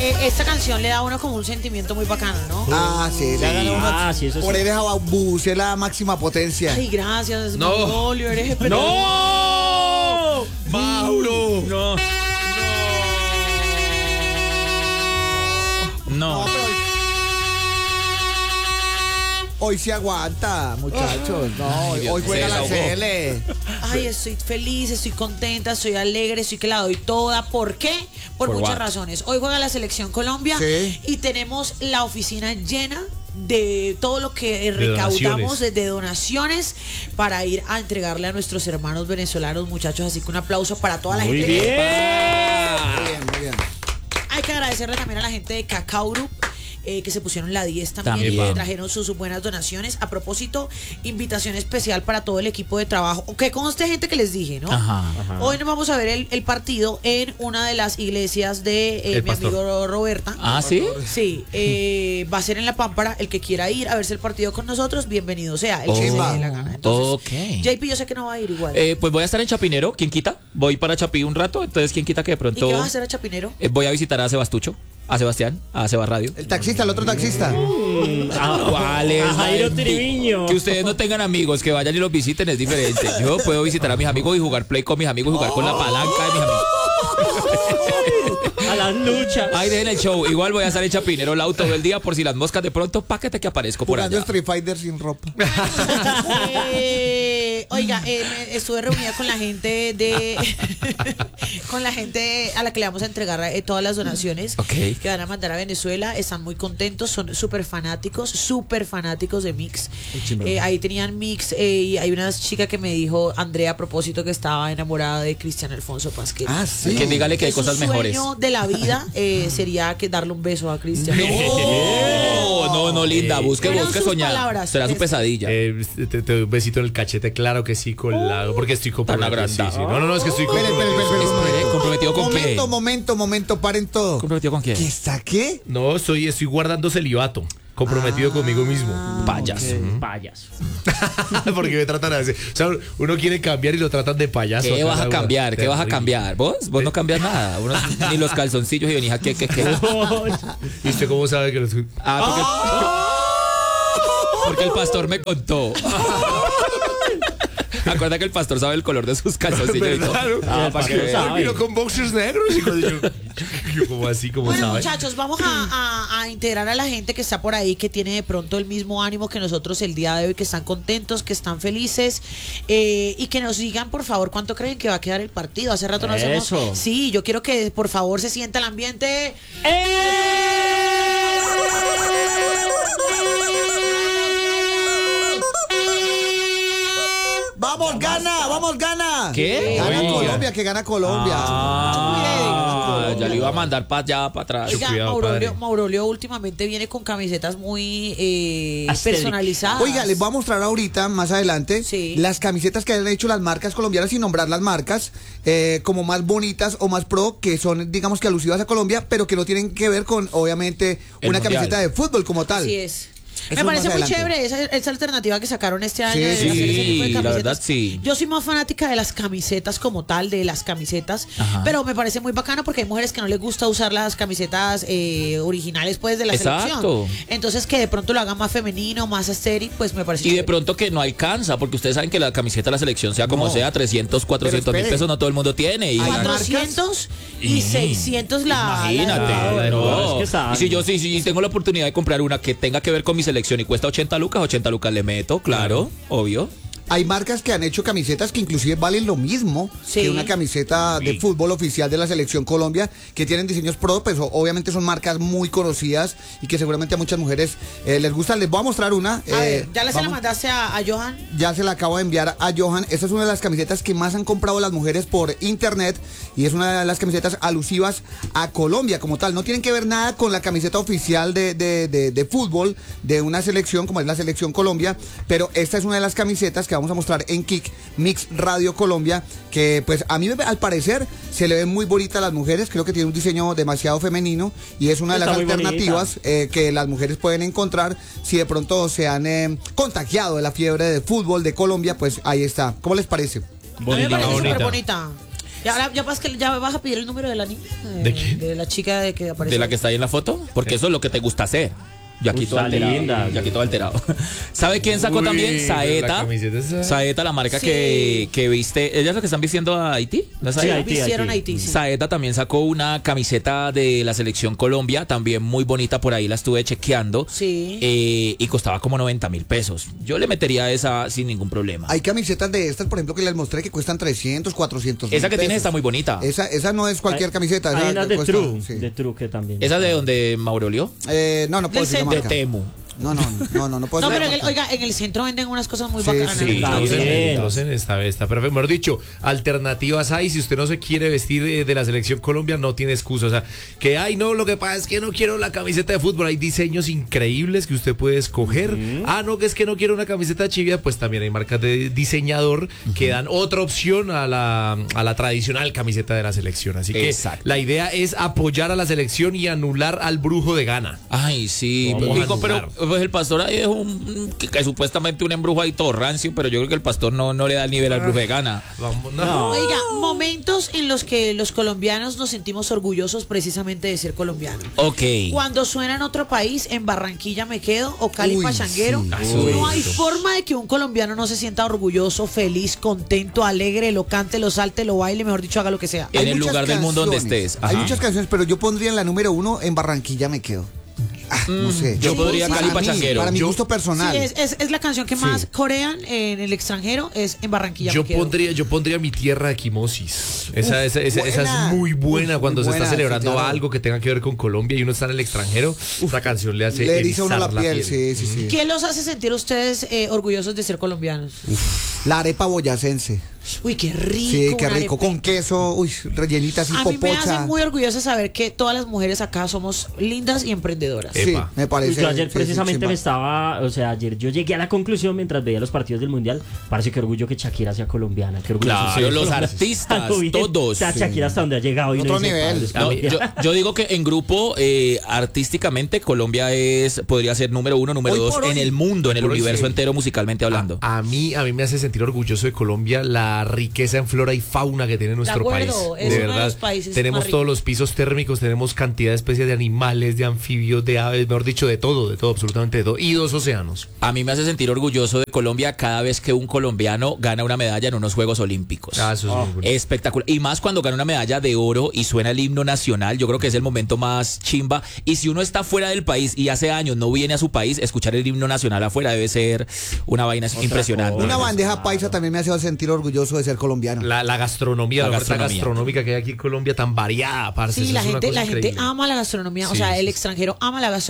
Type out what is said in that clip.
esta canción le da a uno como un sentimiento muy bacano, ¿no? Sí, le hagan uno. Sí, eso sí. Por ahí deja buce la máxima potencia. Ay, gracias, No. Maulio, eres ¡No! ¡Mauro! No. No, pero hoy se aguanta, muchachos. No, hoy juega la CL. Ay, estoy feliz, estoy contenta, estoy alegre, estoy que la doy toda. ¿Por qué? Por muchas razones. Hoy juega la Selección Colombia y tenemos la oficina llena de todo lo que recaudamos de donaciones para ir a entregarle a nuestros hermanos venezolanos, muchachos. Así que un aplauso para toda la gente. Muy bien, muy bien. Hay que agradecerle también a la gente de Cacao Group, que se pusieron la 10 también y trajeron sus buenas donaciones. A propósito, invitación especial para todo el equipo de trabajo. Que conste, gente, que les dije, ¿no? Hoy nos vamos a ver el partido en una de las iglesias de mi amigo Roberta. ¿Sí? Sí, va a ser en La Pámpara. El que quiera ir a verse el partido con nosotros, bienvenido sea. El que se dé la gana. Entonces, JP, yo sé que no va a ir igual. Pues voy a estar en Chapinero, ¿quién quita? Voy para Chapí un rato, entonces ¿quién quita que de pronto... ¿Y qué vas a hacer a Chapinero? Voy a visitar a Sebastucho, a Sebastián, a Seba Radio. El taxista, el otro taxista. ¿Cuál es? Jairo Triviño. Que ustedes no tengan amigos, que vayan y los visiten es diferente. Yo puedo visitar a mis amigos y jugar play con mis amigos, jugar con la palanca de mis amigos. A las luchas. Ahí dejen el show. Igual voy a estar en Chapinero Lau todo el día por si las moscas de pronto, páquete que aparezco por Jugando allá. Street Fighter sin ropa. Oiga, estuve reunida con la gente con la gente a la que le vamos a entregar todas las donaciones que van a mandar a Venezuela. Están muy contentos, son súper fanáticos de Mix. Ahí tenían Mix y hay una chica que me dijo, Andrea, a propósito, que estaba enamorada de Cristian Alfonso Pasquel. Sí. Que dígale que hay cosas mejores. Su sueño de la vida sería que darle un beso a Cristian. No, linda, busque soñar. Palabras. Será su pesadilla. Te doy un besito en el cachete, claro que sí, colado, porque estoy comprometido. Sí. No, es que estoy Espere, ¿comprometido con qué? Momento, paren todo. ¿Comprometido con quién? ¿Qué está qué? No, estoy guardando celibato. Comprometido conmigo mismo. Payaso. Payaso. Porque me tratan así. O sea, uno quiere cambiar y lo tratan de payaso. ¿Qué vas a cambiar? ¿Qué vas a Terrible. cambiar? ¿Vos no cambias nada. Ni los calzoncillos y venís ¿qué? ¿Y usted cómo sabe que los... Porque el pastor me contó. Acuerda que el pastor sabe el color de sus calzoncillos y todo. Claro. Para que vean. Vino con boxers negros y yo como así, como Bueno, sabe. muchachos, vamos a integrar a la gente que está por ahí, que tiene de pronto el mismo ánimo que nosotros el día de hoy, que están contentos, que están felices, y que nos digan, por favor, cuánto creen que va a quedar el partido. Hace rato no hacemos. Eso. Sí, yo quiero que por favor se sienta el ambiente. ¡Vamos, gana! ¿Qué? Gana Oiga. Colombia, que gana Colombia. Ya le iba a mandar para allá, para atrás. Oiga, cuidado, Maurolio últimamente viene con camisetas muy personalizadas. Oiga, les voy a mostrar ahorita, más adelante, Sí. las camisetas que han hecho las marcas colombianas, sin nombrar las marcas, como más bonitas o más pro, que son, digamos que alusivas a Colombia, pero que no tienen que ver con, obviamente, El una mundial. camiseta de fútbol como tal. Así es. Eso Me parece más muy adelante. chévere esa alternativa que sacaron este año. Sí, de hacer ese tipo de la camisetas. verdad, sí. Yo soy más fanática de las camisetas como tal, de las camisetas, pero me parece muy bacano porque hay mujeres que no les gusta usar las camisetas originales pues de la Exacto. selección. Entonces que de pronto lo hagan más femenino, más estéril, pues me parece Y de chévere. pronto que no alcanza, porque ustedes saben que la camiseta de la selección, sea como No. sea, 300, 400 mil espere. pesos, no todo el mundo tiene. Y Hay 400 y 600 la... imagínate. la- No, es que saben. Y si yo sí tengo la oportunidad de comprar una que tenga que ver con mi selección y cuesta 80 lucas le meto, claro, obvio. Hay marcas que han hecho camisetas que inclusive valen lo mismo Sí. que una camiseta de fútbol oficial de la Selección Colombia, que tienen diseños pro, pues obviamente son marcas muy conocidas y que seguramente a muchas mujeres les gusta. Les voy a mostrar una. A ver, ¿ya se la vamos. mandaste a Johan? Ya se la acabo de enviar a Johan. Esta es una de las camisetas que más han comprado las mujeres por internet y es una de las camisetas alusivas a Colombia como tal. No tienen que ver nada con la camiseta oficial de fútbol de una selección como es la Selección Colombia, pero esta es una de las camisetas que vamos a mostrar en Kick Mix Radio Colombia, que pues a mí al parecer se le ven muy bonitas a las mujeres. Creo que tiene un diseño demasiado femenino y es una de Está las muy alternativas que las mujeres pueden encontrar si de pronto se han contagiado de la fiebre de fútbol de Colombia. Pues ahí está. ¿Cómo les parece? A mí me parece súper bonita. bonita. Y ahora ya vas a pedir el número de la niña. ¿De quién? De la chica de que apareció. ¿De la que está ahí en la foto? Porque eso es lo que te gusta hacer. Yo aquí todo alterado. Linda. Yo aquí todo alterado. ¿Sabe quién sacó también? La Saeta. camiseta esa. Saeta, la marca Sí. que viste. ¿Ellas es lo que están vistiendo a Haití? ¿No es Sí, Saeta? Haití. Vistieron Haití, sí. Saeta también sacó una camiseta de la selección Colombia, también muy bonita, por ahí la estuve chequeando. Sí. Y costaba como 90.000 pesos. Yo le metería esa sin ningún problema. Hay camisetas de estas, por ejemplo, que les mostré que cuestan 300, 400 Esa que pesos. tienes está muy bonita. Esa no es cualquier camiseta. Hay esa unas de cuesta- True, sí. de True que también. ¿Esa de donde Maurolio? No puedo decir la centro. De marca. Temu. No puedo No, decir pero la marca. oiga, en el centro venden unas cosas muy Sí, bacanas. sí. Está bien. Entonces está perfecto. Mejor dicho, alternativas hay. Si usted no se quiere vestir de la selección Colombia, no tiene excusa. O sea, que ay, no, lo que pasa es que no quiero la camiseta de fútbol. Hay diseños increíbles que usted puede escoger. Ah, no, que es que no quiero una camiseta chivia. Pues también hay marcas de diseñador que dan otra opción a la tradicional camiseta de la selección. Así que Exacto. la idea es apoyar a la selección y anular al brujo de Ghana. Ay, sí. Vamos a Digo, pero anular. pues el pastor ahí es que supuestamente un embrujo ahí todo rancio, pero yo creo que el pastor no le da el nivel al brujo de Ghana. Vamos, No. Oiga, momentos en los que los colombianos nos sentimos orgullosos precisamente de ser colombianos. Ok. Cuando suena en otro país, en Barranquilla me quedo o Cali Uy, Pachanguero, sí. no hay forma de que un colombiano no se sienta orgulloso, feliz, contento, alegre, lo cante, lo salte, lo baile, mejor dicho, haga lo que sea. En Hay el muchas lugar del mundo donde canciones. estés. Hay Ajá. muchas canciones, pero yo pondría en la número 1 en Barranquilla me quedo. No sé. yo podría Cali Pachanguero. Para mi Yo- gusto personal. Sí, es la canción que más corean en el extranjero, es en Barranquilla Yo me quedo. pondría mi tierra de Quimosis. Esa es buena. muy buena Uf, cuando muy se está buena, celebrando sí, claro. algo que tenga que ver con Colombia y uno está en el extranjero. Esa canción le hace Le dice a uno erizar la piel, sí. ¿Qué los hace sentir ustedes orgullosos de ser colombianos? La arepa boyacense. Uy, qué rico. Sí, qué una rico. arepa. Con queso, rellenita así, A mí me hace popocha. muy orgullosa saber que todas las mujeres acá somos lindas y emprendedoras. Sí, Epa. me parece. Yo ayer sí, precisamente chimba. me estaba, o sea, ayer yo llegué a la conclusión mientras veía los partidos del Mundial, parece que orgullo que Shakira sea colombiana, que orgullo Claro, que sea los colombiana. artistas, Muy bien. todos. O sea, Shakira hasta donde ha llegado y uno Otro dice, nivel. "Padre, No, yo digo que en grupo, artísticamente, Colombia podría ser número 1, número Hoy 2 por hoy. en el mundo, en el Por hoy, universo sí. entero, musicalmente hablando. A mí me hace sentir orgulloso de Colombia la riqueza en flora y fauna que tiene nuestro acuerdo, país. es De uno de verdad, los países tenemos más todos ricos. los pisos térmicos, tenemos cantidad de especies de animales, de anfibios, de aves, mejor dicho, de todo, absolutamente de todo. Y 2 océanos. A mí me hace sentir orgulloso de Colombia cada vez que un colombiano gana una medalla en unos Juegos Olímpicos. Ah, eso es muy bonito. Espectacular. Y más cuando gana una medalla de oro y suena el himno nacional, yo creo que es el momento más chimba. Y si uno está fuera del país y hace años no viene a su país, escuchar el himno nacional afuera debe ser una vaina impresionante. Una bandeja paisa también me hace sentir orgulloso de ser colombiano. La gastronomía, La la oferta gastronomía. gastronómica que hay aquí en Colombia tan variada, parce. Sí, eso la es una gente, cosa la gente increíble. ama la gastronomía, o Sí, sea, sí, el sí. extranjero ama la gastronomía.